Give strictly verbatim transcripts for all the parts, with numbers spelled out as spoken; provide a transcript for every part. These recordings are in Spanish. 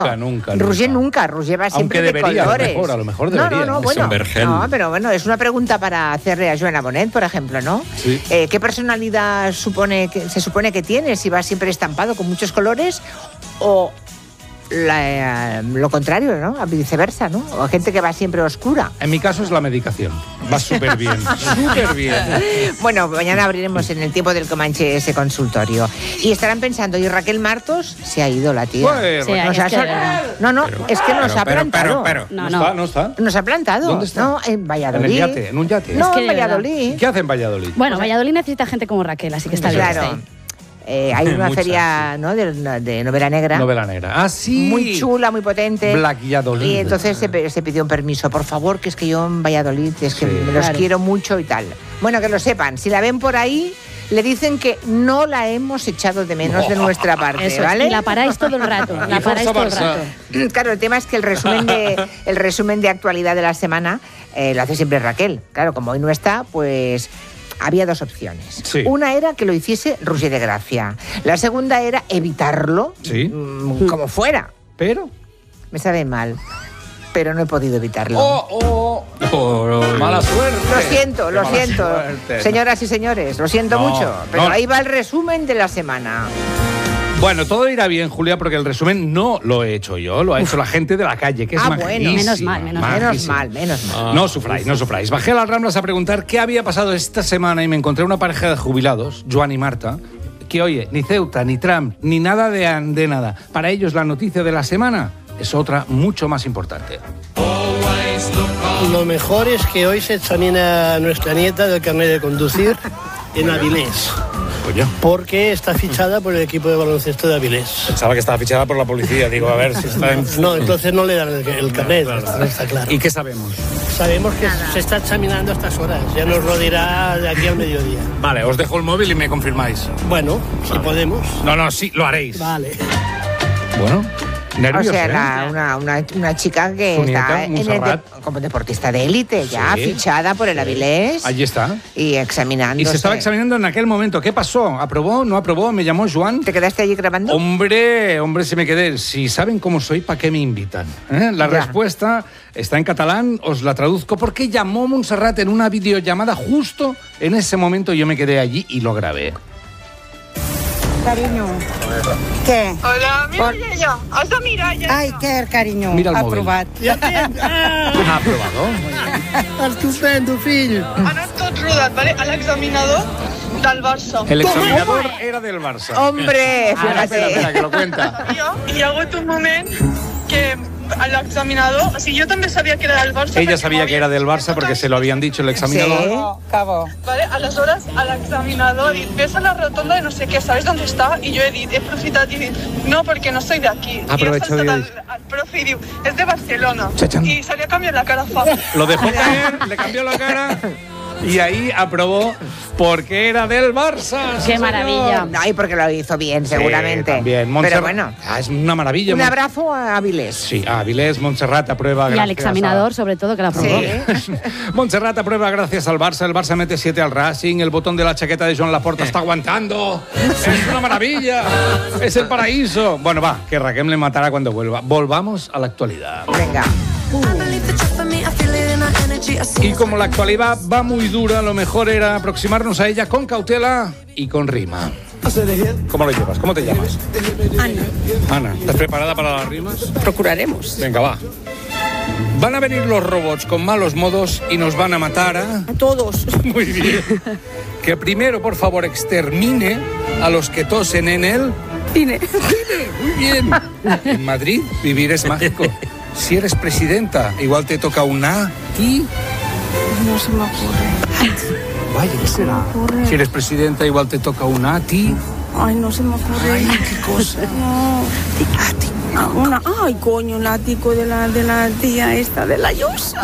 Nunca, nunca. Roger nunca, Roger va siempre Aunque de debería, colores. A lo mejor, a lo mejor debería. No, no, no, ¿no? bueno, Es un vergel. no, pero bueno, es una pregunta para hacerle a Joana Bonet, por ejemplo, ¿no? Sí. Eh, ¿Qué personalidad supone que, se supone que tiene? Si va siempre estampado con muchos colores o la, eh, lo contrario, ¿no? A viceversa, ¿no? O gente que va siempre oscura. En mi caso es la medicación. Va súper bien, súper bien. Bueno, mañana abriremos en el tiempo del Comanche ese consultorio. Y estarán pensando, ¿y Raquel Martos? Se ha ido la tía. Bueno, Sí, Nos es ha que sol- de verdad. No, no, Pero, es que nos pero, ha pero, plantado. pero, pero. No, no, no. está, no está. Nos ha plantado. ¿Dónde está? No, en Valladolid. En el yate, en un yate. No, Es que en de verdad. Valladolid. ¿Qué hace en Valladolid? Bueno, Valladolid necesita gente como Raquel, así que está bien. Claro. Eh, hay una Muchas, feria, ¿no? de, de novela negra. Novela negra. Ah, sí. Muy chula, muy potente. Valladolid. Y entonces se, pe- se pidió un permiso. Por favor, que es que yo en Valladolid, es que Sí. me los Claro. quiero mucho y tal. Bueno, que lo sepan. Si la ven por ahí, le dicen que no la hemos echado de menos de nuestra parte, Eso es, ¿vale? y la paráis todo el rato. La Y paráis Forza todo el Barça. rato. Claro, el tema es que el resumen de, el resumen de actualidad de la semana eh, lo hace siempre Raquel. Claro, como hoy no está, pues había dos opciones. Sí. Una era que lo hiciese Roger de Gracia. La segunda era evitarlo, Sí. mm, como fuera. Pero... Me sabe mal, pero no he podido evitarlo. ¡Oh, oh! Oh, ¡Mala suerte! Lo siento, Qué lo mala siento. suerte. Señoras y señores, lo siento No, mucho. Pero no. ahí va el resumen de la semana. Bueno, todo irá bien, Julia, porque el resumen no lo he hecho yo, lo ha hecho la gente de la calle, que es Ah, bueno. majísima, Menos mal, menos mal. Menos majísima. mal, menos mal. No sufráis, no sufráis. Bajé a las Ramblas a preguntar qué había pasado esta semana y me encontré una pareja de jubilados, Joan y Marta, que oye, ni Ceuta, ni Trump, ni nada de, de nada. Para ellos la noticia de la semana es otra mucho más importante. Lo mejor es que hoy se examina a nuestra nieta del carnet de conducir en Avilés, Coño. porque está fichada por el equipo de baloncesto de Avilés. Pensaba que estaba fichada por la policía. Digo, a ver si está en... No, entonces no le dan el, el carnet, no está claro. ¿Y qué sabemos? Sabemos que se está examinando a estas horas, ya nos lo dirá de aquí al mediodía. Vale, os dejo el móvil y me confirmáis. Bueno, si podemos. No, no, sí, lo haréis. Vale. Bueno, nervios, O sea, ¿eh? la- una, una, una chica que Su está nieta, en el de- Montserrat. como deportista de élite, ya Sí. fichada por el Avilés Allí está. y examinando. Y se estaba examinando en aquel momento. ¿Qué pasó? ¿Aprobó? ¿No aprobó? ¿Me llamó Joan? ¿Te quedaste allí grabando? Hombre, hombre, si me quedé. Si saben cómo soy, ¿para qué me invitan? ¿Eh? La Ya. respuesta está en catalán, os la traduzco, porque llamó Montserrat en una videollamada justo en ese momento. Yo me quedé allí y lo grabé. Carinyo. Què? Hola, mira Por- jo. Has de mirar ja. Ai, què, carinyo? Mira el móvil. Aprovat. Ja tens! Ah, ¿Ha aprobado? estupendo, fill! Ha anat tot rodat, vale? A l'examinador del Barça. El examinador era del Barça. Hombre, Espera, espera, fíjate. espera, que lo cuenta. Jo, hi ha hagut un moment que l'examinador... O sigui, jo també sabia que era del Barça. Ella perquè sabía m'ho que era del havia- Barça porque se lo habían dicho el examinador. Sí. Que bo. Vale? Aleshores, a l'examinador ha dit, ves a la rotonda de no sé què, ¿sabes dónde está? I jo he dit, he aprofitat i he dit, no, perquè no soy de aquí. Aprovecho I he de saltat al, al profe i diu, és de Barcelona. Chachán. I se li ha canviat la cara fa. Lo dejó caer, le cambió la cara y ahí aprobó porque era del Barça. Qué sí, señor. maravilla. No, y porque lo hizo bien, Sí, seguramente. también. Pero Montserrat- bueno, Ah, es una maravilla. un Mon- abrazo a Avilés. Sí, a Avilés, Montserrat aprueba. Y al gracias examinador, sobre todo, que la aprobó. Sí. a- Montserrat aprueba gracias al Barça. El Barça mete siete al Racing. El botón de la chaqueta de Joan Laporta está aguantando. Es una maravilla. Es el paraíso. Bueno, va, que Raquel le matará cuando vuelva. Volvamos a la actualidad. Venga. Y como la actualidad va muy dura, lo mejor era aproximarnos a ella con cautela y con rima. ¿Cómo lo llevas? ¿Cómo te llamas? Ana, Ana, ¿estás preparada para las rimas? procuraremos. Venga, va. Van a venir los robots con malos modos y nos van a matar a... A todos. Muy bien. Que primero, por favor, extermine a los que tosen en él. Cine. Muy bien. En Madrid, vivir es mágico. Si eres presidenta, igual te toca una A ti. No se me ocurre. Vaya, ¿qué será? Si eres presidenta, igual te toca una A ti. Ay, no se me ocurre. Ay, qué cosa. No. Ah, una, ay, coño, un ático de la, de la tía esta, de la Yosa.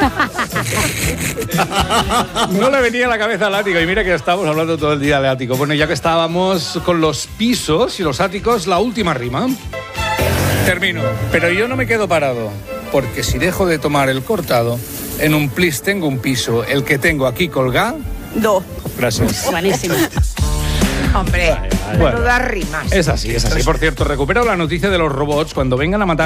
No le venía a la cabeza al ático y mira que estamos hablando todo el día del ático. Bueno, ya que estábamos con los pisos y los áticos, la última rima. Termino, pero yo no me quedo parado, porque si dejo de tomar el cortado, en un plis tengo un piso, el que tengo aquí colgado. Do. Gracias. Buenísimo. Hombre, Bueno, Menudas rimas. es así, es así. Por cierto, recupero la noticia de los robots. Cuando vengan a matar